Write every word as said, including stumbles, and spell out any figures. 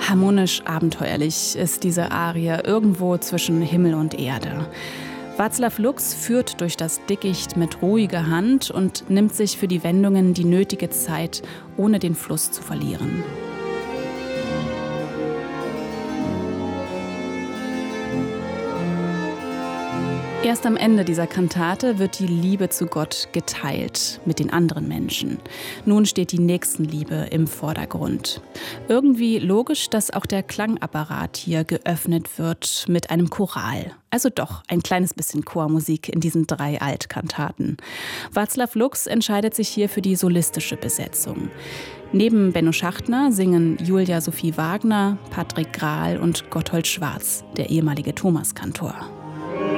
Harmonisch abenteuerlich ist diese Arie irgendwo zwischen Himmel und Erde. Václav Lux führt durch das Dickicht mit ruhiger Hand und nimmt sich für die Wendungen die nötige Zeit, ohne den Fluss zu verlieren. Erst am Ende dieser Kantate wird die Liebe zu Gott geteilt mit den anderen Menschen. Nun steht die Nächstenliebe im Vordergrund. Irgendwie logisch, dass auch der Klangapparat hier geöffnet wird mit einem Choral. Also doch ein kleines bisschen Chormusik in diesen drei Altkantaten. Václav Lux entscheidet sich hier für die solistische Besetzung. Neben Benno Schachtner singen Julia Sophie Wagner, Patrick Grahl und Gotthold Schwarz, der ehemalige Thomaskantor.